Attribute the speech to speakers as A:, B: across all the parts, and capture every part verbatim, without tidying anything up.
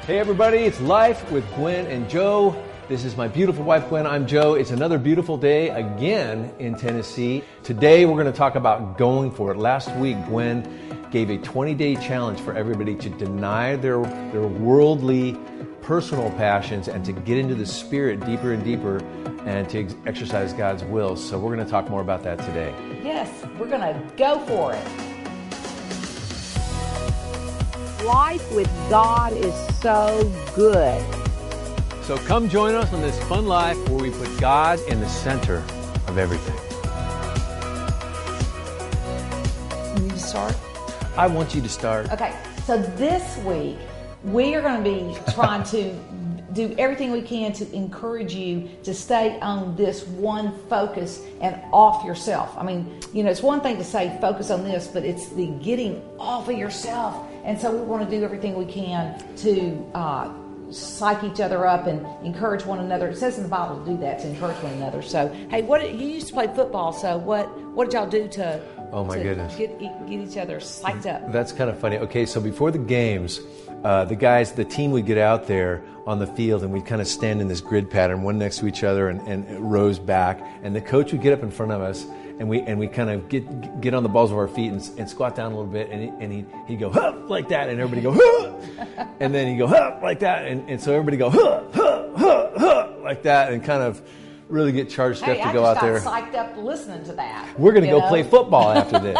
A: Hey everybody, it's Life with Gwen and Joe. This is my beautiful wife Gwen, I'm Joe. It's another beautiful day again in Tennessee. Today we're going to talk about going for it. Last week Gwen gave a twenty-day challenge for everybody to deny their, their worldly personal passions and to get into the Spirit deeper and deeper and to ex- exercise God's will. So we're going to talk more about that today.
B: Yes, we're going to go for it. Life with God is so good.
A: So come join us on this fun life where we put God in the center of everything.
B: You need to start?
A: I want you to start.
B: Okay, so this week we are going to be trying to do everything we can to encourage you to stay on this one focus and off yourself. I mean, you know, it's one thing to say focus on this, but it's the getting off of yourself. And so we want to do everything we can to uh, psych each other up and encourage one another. It says in the Bible to do that, to encourage one another. So, hey, what you used to play football, so what, what did y'all do to,
A: oh my
B: to
A: goodness.
B: Get, get each other psyched up?
A: That's kind of funny. Okay, so before the games, uh, the guys, the team would get out there on the field and we'd kind of stand in this grid pattern, one next to each other and, and rows back. And the coach would get up in front of us and we and we kind of get get on the balls of our feet and, and squat down a little bit. And, he, and he, he'd go, huh, like that. And everybody go, huh. And then he'd go, huh, like that. And, and so everybody go, huh, huh, huh, huh, like that. And kind of really get charged
B: hey,
A: up to
B: I
A: go out there.
B: I just got psyched up listening to that.
A: We're going to go
B: know?
A: play football after this.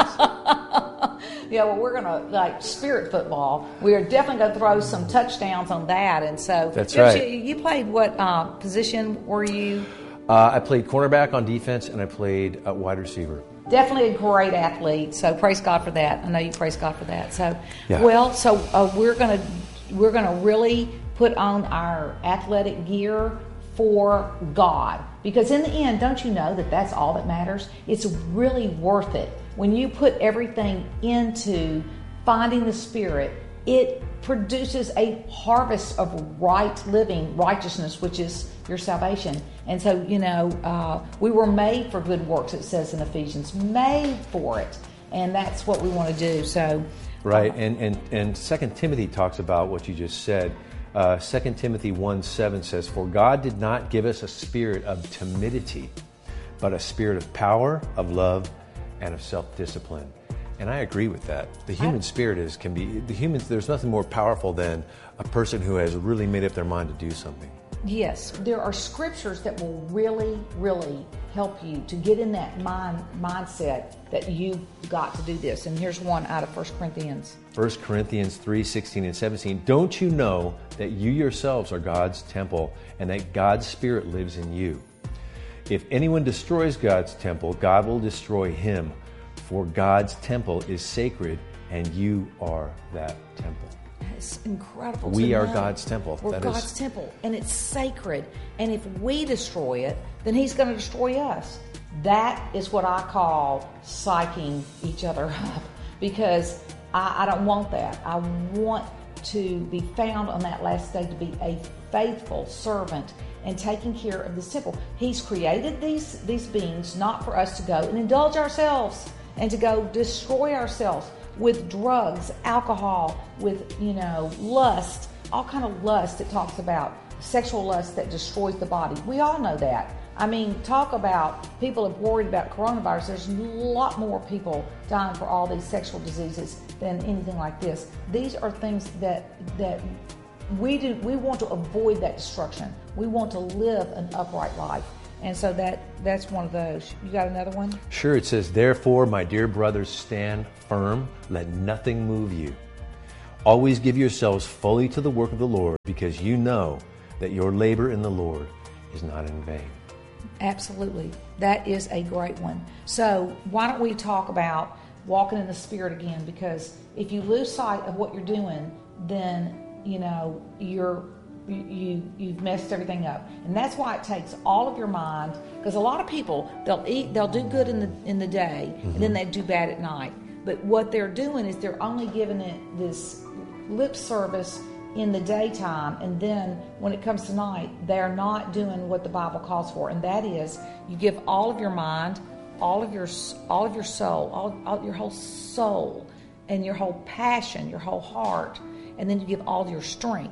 B: Yeah, well, we're going to, like, spirit football. We are definitely going to throw some touchdowns on that. And so,
A: that's right.
B: You, you played what uh, position were you?
A: Uh, I played cornerback on defense, and I played uh, wide receiver.
B: Definitely a great athlete. So praise God for that. I know you praise God for that. So,
A: yeah.
B: well, so uh, we're going to we're going to really put on our athletic gear for God, because in the end, don't you know that that's all that matters? It's really worth it. When you put everything into finding the Spirit, it produces a harvest of right living, righteousness, which is your salvation. And so, you know, uh, we were made for good works, it says in Ephesians, made for it. And that's what we want to do. So,
A: right.
B: Uh,
A: and, and, and Second Timothy talks about what you just said. Uh, Second Timothy one seven says, "For God did not give us a spirit of timidity, but a spirit of power, of love, and of self-discipline." And I agree with that. The human I, spirit is can be the humans. There's nothing more powerful than a person who has really made up their mind to do something.
B: Yes, there are scriptures that will really, really help you to get in that mind mindset that you've got to do this. And here's one out of First Corinthians.
A: First Corinthians three sixteen and seventeen. "Don't you know that you yourselves are God's temple and that God's Spirit lives in you? If anyone destroys God's temple, God will destroy him. For God's temple is sacred, and you are that temple."
B: It's incredible.
A: We
B: to
A: are
B: know.
A: God's temple.
B: We're
A: that
B: God's
A: is...
B: temple, and it's sacred. And if we destroy it, then He's going to destroy us. That is what I call psyching each other up, because I, I don't want that. I want to be found on that last day to be a faithful servant and taking care of this temple. He's created these these beings not for us to go and indulge ourselves and to go destroy ourselves with drugs, alcohol, with, you know, lust, all kind of lust that talks about sexual lust that destroys the body. We all know that. I mean, talk about people have worried about coronavirus. There's a lot more people dying for all these sexual diseases than anything like this. These are things that that we do. We want to avoid that destruction. We want to live an upright life. And so that that's one of those. You got another one?
A: Sure. It says, "Therefore, my dear brothers, stand firm. Let nothing move you. Always give yourselves fully to the work of the Lord, because you know that your labor in the Lord is not in vain."
B: Absolutely. That is a great one. So why don't we talk about walking in the Spirit again? Because if you lose sight of what you're doing, then, you know, you're You, you, you've messed everything up. And that's why it takes all of your mind, because a lot of people, they'll eat, they'll do good in the in the day, mm-hmm. and then they do bad at night. But what they're doing is they're only giving it this lip service in the daytime, and then when it comes to night, they're not doing what the Bible calls for, and that is you give all of your mind, all of your all of your soul, all, all your whole soul, and your whole passion, your whole heart, and then you give all your strength.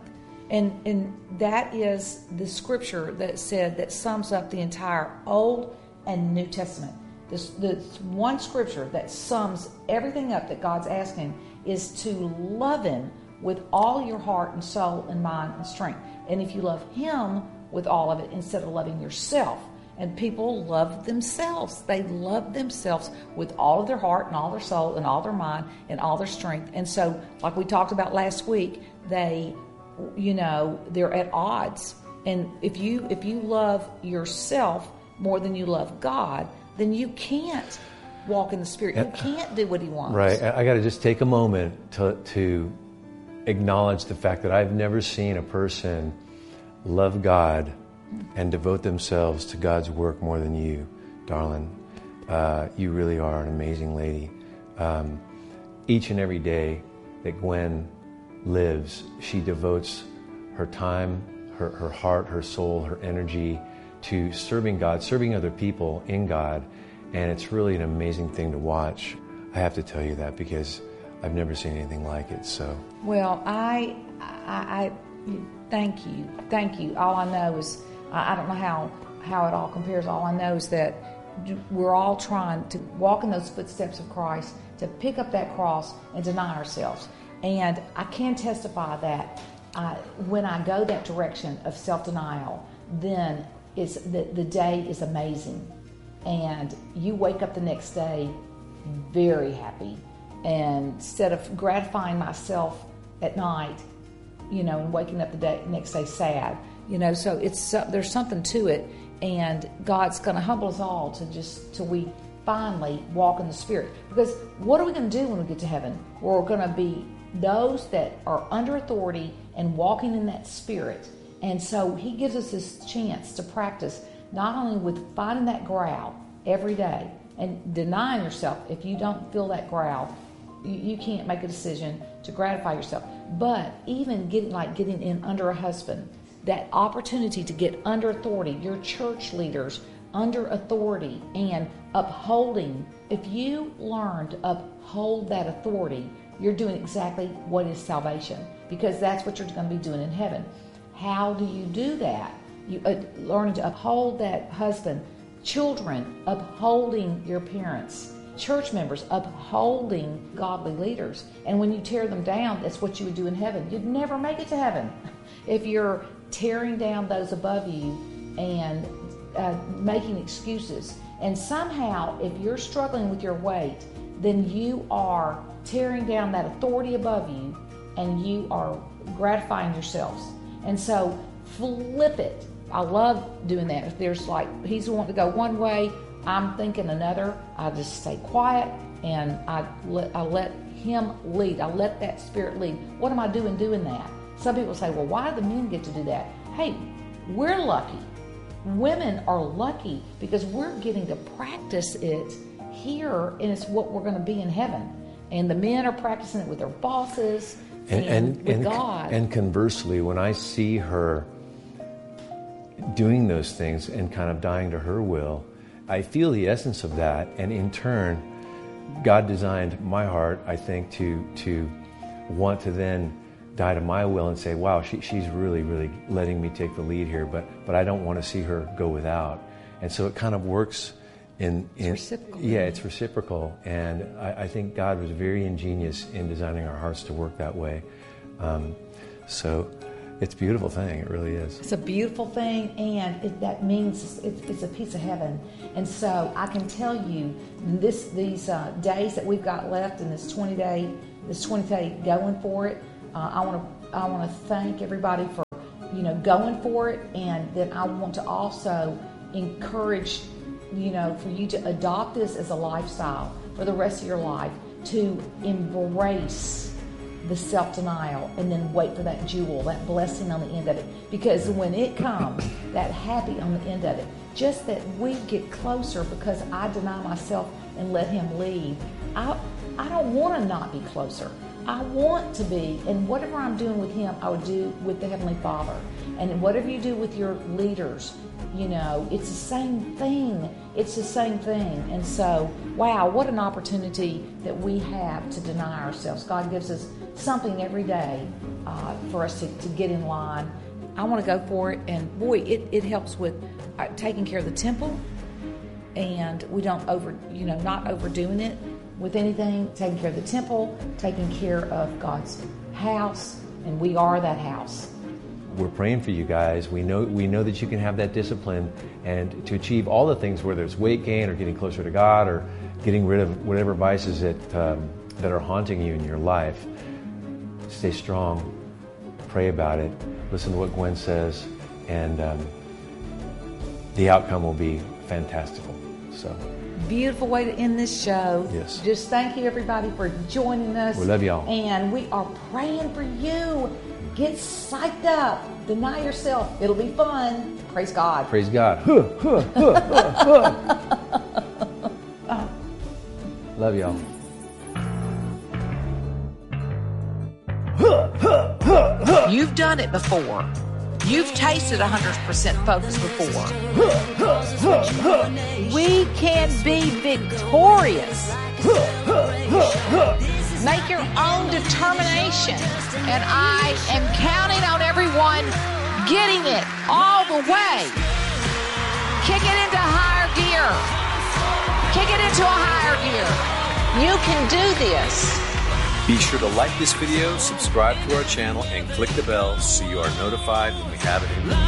B: And and that is the scripture that said that sums up the entire Old and New Testament. This, this one scripture that sums everything up that God's asking is to love Him with all your heart and soul and mind and strength. And if you love Him with all of it instead of loving yourself, and people love themselves. They love themselves with all of their heart and all their soul and all their mind and all their strength. And so, like we talked about last week, they, you know, they're at odds. And if you if you love yourself more than you love God, then you can't walk in the Spirit. You can't do what He wants.
A: Right. I got to just take a moment to to acknowledge the fact that I've never seen a person love God and devote themselves to God's work more than you, darling. Uh, you really are an amazing lady. Um, each and every day that Gwen lives, she devotes her time, her, her heart, her soul, her energy to serving God, serving other people in God, and it's really an amazing thing to watch. I have to tell you that because I've never seen anything like it. So,
B: well, I, I, I thank you, thank you. All I know is I, I don't know how how it all compares. All I know is that we're all trying to walk in those footsteps of Christ, to pick up that cross and deny ourselves. And I can testify that I, when I go that direction of self-denial, then is the, the day is amazing. And you wake up the next day very happy. And instead of gratifying myself at night, you know, and waking up the day, next day sad, you know, so it's uh, there's something to it. And God's going to humble us all to just, till we finally walk in the Spirit. Because what are we going to do when we get to heaven? We're going to be those that are under authority and walking in that Spirit. And so He gives us this chance to practice not only with finding that growl every day and denying yourself. If you don't feel that growl, you, you can't make a decision to gratify yourself. But even getting like getting in under a husband, that opportunity to get under authority, your church leaders under authority and upholding. If you learn to uphold that authority, you're doing exactly what is salvation, because that's what you're going to be doing in heaven. How do you do that? You uh, learn to uphold that husband, children upholding your parents, church members upholding godly leaders. And when you tear them down, that's what you would do in heaven. You'd never make it to heaven if you're tearing down those above you and uh, making excuses. And somehow, if you're struggling with your weight, then you are tearing down that authority above you and you are gratifying yourselves. And so flip it. I love doing that. If there's like, he's wanting to go one way, I'm thinking another, I just stay quiet and I let, I let Him lead. I let that Spirit lead. What am I doing doing that? Some people say, well, why do the men get to do that? Hey, we're lucky. Women are lucky because we're getting to practice it here, and it's what we're going to be in heaven. And the men are practicing it with their bosses and, and, and with
A: and,
B: God.
A: And conversely, when I see her doing those things and kind of dying to her will, I feel the essence of that. And in turn, God designed my heart, I think, to to want to then die to my will and say, wow, she, she's really, really letting me take the lead here, but but I don't want to see her go without. And so it kind of works in... in
B: it's reciprocal.
A: Yeah, it's reciprocal. And I, I think God was very ingenious in designing our hearts to work that way. Um, so it's a beautiful thing. It really is.
B: It's a beautiful thing, and it, that means it's, it's a piece of heaven. And so I can tell you, this these uh, days that we've got left in this twenty day, this twenty day going for it, uh, I want to I want to thank everybody for you know going for it, and then I want to also encourage you know for you to adopt this as a lifestyle for the rest of your life, to embrace the self-denial and then wait for that jewel, that blessing on the end of it. Because when it comes, that happy on the end of it, just that we get closer because I deny myself and let Him lead. I, I don't want to not be closer. I want to be, and whatever I'm doing with Him, I would do with the Heavenly Father. And whatever you do with your leaders, you know, it's the same thing. It's the same thing. And so, wow, what an opportunity that we have to deny ourselves. God gives us something every day uh, for us to, to get in line. I want to go for it, and boy, it, it helps with uh, taking care of the temple, and we don't over, you know, not overdoing it with anything, taking care of the temple, taking care of God's house, and we are that house.
A: We're praying for you guys. We know we know that you can have that discipline and to achieve all the things, whether it's weight gain or getting closer to God or getting rid of whatever vices that um, that are haunting you in your life. Stay strong. Pray about it. Listen to what Gwen says, and um, the outcome will be fantastical. So.
B: Beautiful way to end this show.
A: Yes.
B: Just thank you, everybody, for joining us.
A: We love y'all.
B: And we are praying for you. Get psyched up. Deny yourself. It'll be fun. Praise God.
A: Praise God. Huh, huh, huh, huh, huh. Love y'all.
B: You've done it before. You've tasted one hundred percent focus before. We can be victorious. Make your own determination. And I am counting on everyone getting it all the way. Kick it into higher gear. Kick it into a higher gear. You can do this.
C: Be sure to like this video, subscribe to our channel, and click the bell so you are notified when we have a new video.